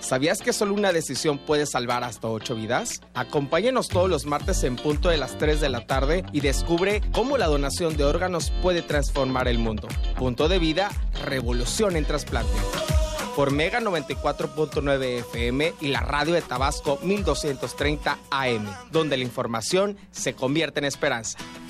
¿Sabías que solo una decisión puede salvar hasta 8 vidas? Acompáñenos todos los martes en punto de las 3 de la tarde y descubre cómo la donación de órganos puede transformar el mundo. Punto de Vida, revolución en trasplante. Por Mega 94.9 FM y la radio de Tabasco 1230 AM, donde la información se convierte en esperanza.